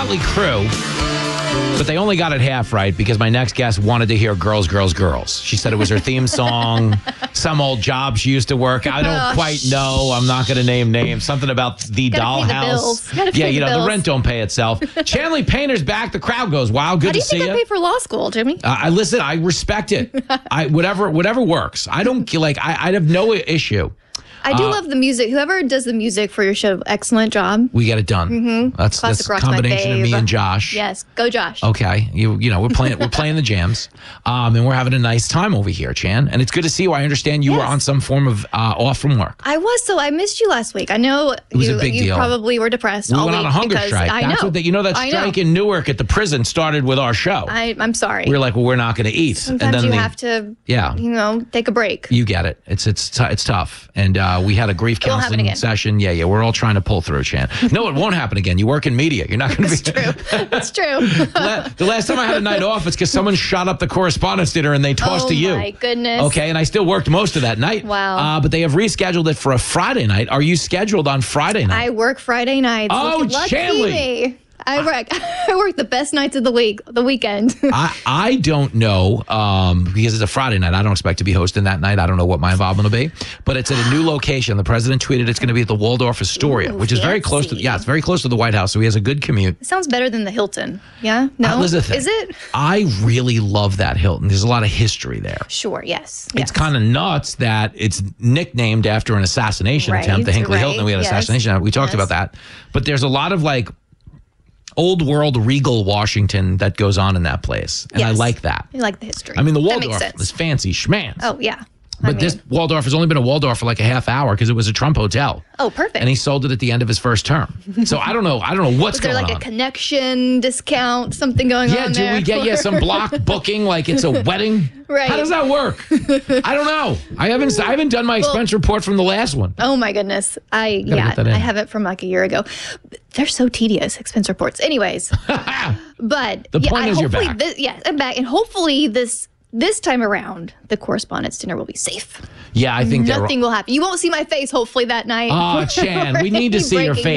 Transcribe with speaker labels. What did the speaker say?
Speaker 1: Motley Crue, but they only got it half right because my next guest wanted to hear Girls, Girls, Girls. She said it was her theme song, some old job she used to work. I don't quite know. I'm not going to name names. Something about the dollhouse. Yeah, the rent don't pay itself. Chanley Painter's back. The crowd goes, wow, good to see you.
Speaker 2: How do you think I pay for law school, Jimmy?
Speaker 1: Listen, I respect it. Whatever works. I don't I have no issue.
Speaker 2: I do love the music. Whoever does the music for your show, excellent job.
Speaker 1: We get it done.
Speaker 2: Mm-hmm.
Speaker 1: That's a combination of me and Josh.
Speaker 2: Yes, go Josh.
Speaker 1: Okay, we're playing the jams, and we're having a nice time over here, Chan. And it's good to see you. I understand you were on some form of off from work.
Speaker 2: I was, so I missed you last week. I know
Speaker 1: it was a big deal.
Speaker 2: You probably were depressed.
Speaker 1: We
Speaker 2: all
Speaker 1: went on a hunger strike. That strike in Newark at the prison started with our show.
Speaker 2: I'm sorry.
Speaker 1: We were like, well, we're not going to eat.
Speaker 2: Sometimes and then you have to, take a break.
Speaker 1: You get it. It's tough, and we had a grief counseling session. Yeah, we're all trying to pull through, Chan. No, it won't happen again. You work in media. You're not going to be.
Speaker 2: That's true.
Speaker 1: The last time I had a night off, it's because someone shot up the correspondence dinner and they tossed to you.
Speaker 2: Oh my goodness.
Speaker 1: Okay, and I still worked most of that night.
Speaker 2: Wow.
Speaker 1: But they have rescheduled it for a Friday night. Are you scheduled on Friday night?
Speaker 2: I work Friday nights.
Speaker 1: Oh,
Speaker 2: Chanley. I work the best nights of the week, the weekend.
Speaker 1: I don't know because it's a Friday night. I don't expect to be hosting that night. I don't know what my involvement will be, but it's at a new location. The president tweeted it's going to be at the Waldorf Astoria, which is very close to it's very close to the White House, so he has a good commute.
Speaker 2: It sounds better than the Hilton. Yeah, no, is it?
Speaker 1: I really love that Hilton. There's a lot of history there.
Speaker 2: Sure, yes.
Speaker 1: It's kind of nuts that it's nicknamed after an assassination attempt. The Hinckley Hilton. We had an assassination. We talked about that, but there's a lot of old world regal Washington that goes on in that place. And I like that.
Speaker 2: You like the history.
Speaker 1: I mean, the Waldorf is fancy schmanz.
Speaker 2: Oh, yeah.
Speaker 1: But this Waldorf has only been a Waldorf for like a half hour because it was a Trump hotel.
Speaker 2: Oh, perfect.
Speaker 1: And he sold it at the end of his first term. So I don't know what's going on.
Speaker 2: Is there a connection discount, something going on there?
Speaker 1: Yeah, do we get some block booking like it's a wedding?
Speaker 2: Right.
Speaker 1: How does that work? I don't know. I haven't done my expense report from the last one.
Speaker 2: Oh my goodness. I have it from like a year ago. They're so tedious, expense reports. Anyways. But
Speaker 1: the point is you're back.
Speaker 2: I'm back. And hopefully this time around, the correspondence dinner will be safe.
Speaker 1: Yeah, I think
Speaker 2: nothing will happen. You won't see my face, hopefully, that night.
Speaker 1: Oh, Chan, we need to see your face.